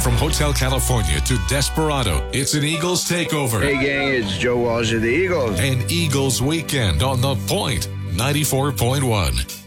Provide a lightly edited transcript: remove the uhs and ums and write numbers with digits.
From Hotel California to Desperado, it's an Eagles takeover. Hey, gang, it's Joe Walsh of the Eagles. An Eagles weekend on The Point 94.1.